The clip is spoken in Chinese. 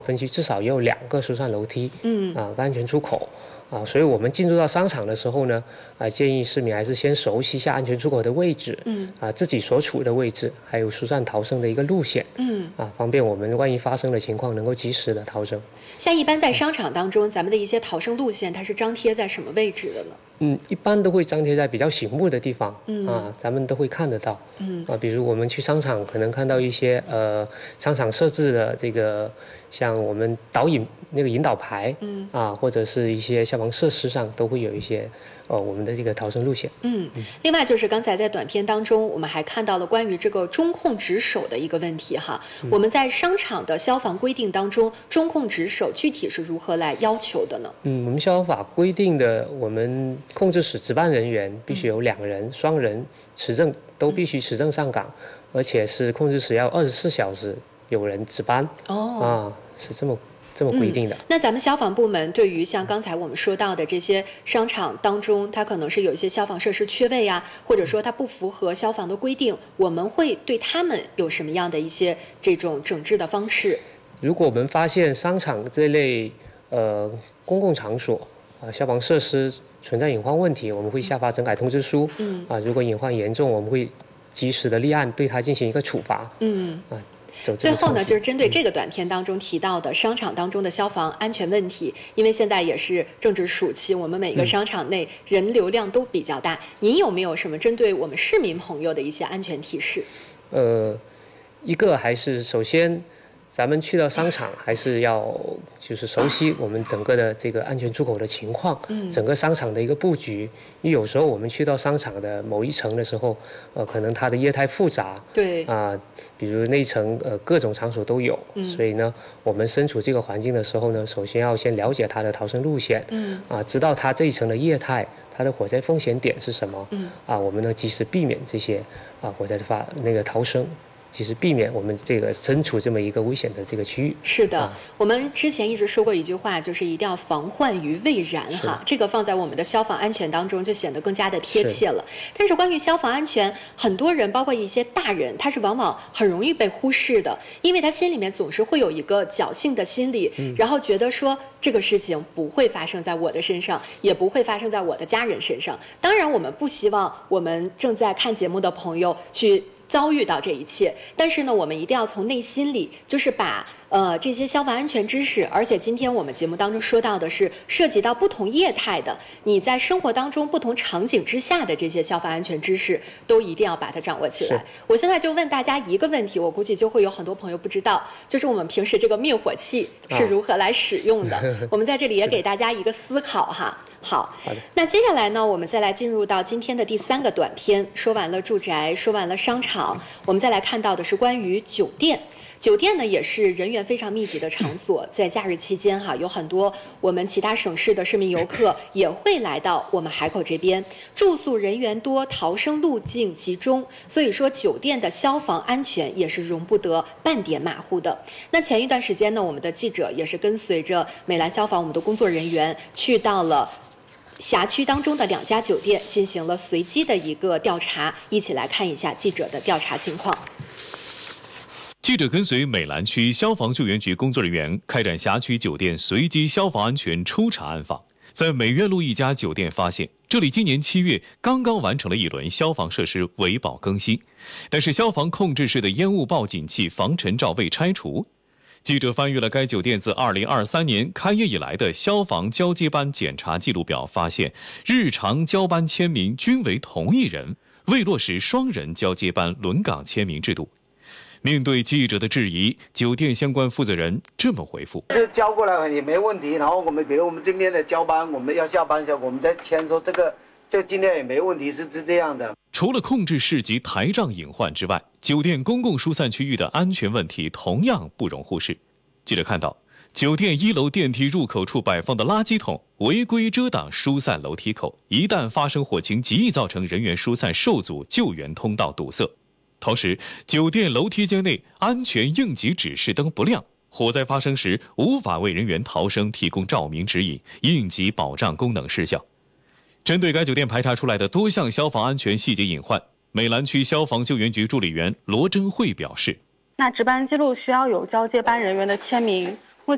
分区至少也有2个疏散楼梯，安全出口。所以我们进入到商场的时候呢，建议市民还是先熟悉一下安全出口的位置，自己所处的位置，还有疏散逃生的一个路线，方便我们万一发生的情况能够及时的逃生。 像一般在商场当中，咱们的一些逃生路线，它是张贴在什么位置的呢？ 一般都会张贴在比较醒目的地方，咱们都会看得到，比如我们去商场可能看到一些商场设置的这个像我们导引那个引导牌，或者是一些消防设施上都会有一些我们的这个逃生路线。 另外就是刚才在短片当中，我们还看到了关于这个中控值守的一个问题哈。我们在商场的消防规定当中，中控值守具体是如何来要求的呢？ 我们消防法规定的，我们控制室值班人员必须有2人、双人持证都必须持证上岗，而且是控制室要24小时有人值班。是这么规定的。 那咱们消防部门对于像刚才我们说到的这些商场当中，它可能是有一些消防设施缺位啊，或者说它不符合消防的规定，我们会对他们有什么样的一些这种整治的方式？ 如果我们发现商场这类公共场所消防设施存在隐患问题，我们会下发整改通知书。如果隐患严重，我们会及时的立案，对它进行一个处罚。 最后呢，就是针对这个短片当中提到的商场当中的消防安全问题，因为现在也是正值暑期，我们每个商场内人流量都比较大，您有没有什么针对我们市民朋友的一些安全提示？ 一个还是首先咱们去到商场还是要就是熟悉我们整个的这个安全出口的情况，整个商场的一个布局。因为有时候我们去到商场的某一层的时候，可能它的业态复杂， 对比如那一层各种场所都有，所以呢，我们身处这个环境的时候呢，首先要先了解它的逃生路线，知道它这一层的业态，它的火灾风险点是什么，我们呢及时避免这些火灾的逃生。其实避免我们这个身处这么一个危险的这个区域。 是的，我们之前一直说过一句话，就是一定要防患于未然哈。这个放在我们的消防安全当中就显得更加的贴切了。但是关于消防安全，很多人包括一些大人，他是往往很容易被忽视的，因为他心里面总是会有一个侥幸的心理，然后觉得说这个事情不会发生在我的身上，也不会发生在我的家人身上。当然，我们不希望我们正在看节目的朋友去遭遇到这一切，但是呢，我们一定要从内心里，就是把这些消防安全知识，而且今天我们节目当中说到的是涉及到不同业态的，你在生活当中不同场景之下的这些消防安全知识，都一定要把它掌握起来。我现在就问大家一个问题，我估计就会有很多朋友不知道，就是我们平时这个灭火器是如何来使用的。我们在这里也给大家一个思考哈。好，那接下来呢，我们再来进入到今天的第3个短片。说完了住宅，说完了商场，我们再来看到的是关于酒店。酒店呢也是人员非常密集的场所，在假日期间有很多我们其他省市的市民游客也会来到我们海口这边，住宿人员多，逃生路径集中，所以说酒店的消防安全也是容不得半点马虎的。那前一段时间呢，我们的记者也是跟随着美兰消防我们的工作人员去到了辖区当中的2家酒店，进行了随机的一个调查，一起来看一下记者的调查情况。 记者跟随美兰区消防救援局工作人员开展辖区酒店随机消防安全抽查暗访，在美苑路一家酒店发现，这里今年7月刚刚完成了一轮消防设施维保更新，但是消防控制室的烟雾报警器防尘罩未拆除。记者翻阅了该酒店自2023年开业以来的消防交接班检查记录表，发现日常交班签名均为同一人，未落实双人交接班轮岗签名制度。面对记者的质疑，酒店相关负责人这么回复： 就交过来也没问题，然后我们比如我们这边的交班，我们要下班时候我们再签说这今天也没问题，是这样的。 除了控制室及台帐隐患之外，酒店公共疏散区域的安全问题同样不容忽视。记者看到，酒店1楼电梯入口处摆放的垃圾桶违规遮挡疏散楼梯口，一旦发生火情，极易造成人员疏散受阻，救援通道堵塞。同时，酒店楼梯间内安全应急指示灯不亮，火灾发生时无法为人员逃生提供照明指引，应急保障功能失效。针对该酒店排查出来的多项消防安全细节隐患，美兰区消防救援局助理员罗珍慧表示： 那值班记录需要有交接班人员的签名，